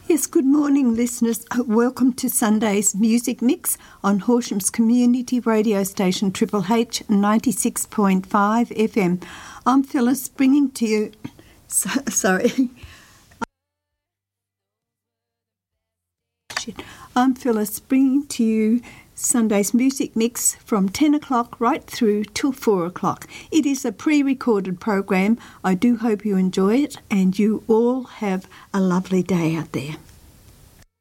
Yes, good morning, listeners. Welcome to Sunday's Music Mix on Horsham's Community Radio Station, Triple H 96.5 FM. I'm Phyllis, bringing to you... I'm Phyllis, bringing to you Sunday's Music Mix from 10 o'clock right through till 4 o'clock. It is a pre-recorded program. I do hope you enjoy it and you all have a lovely day out there.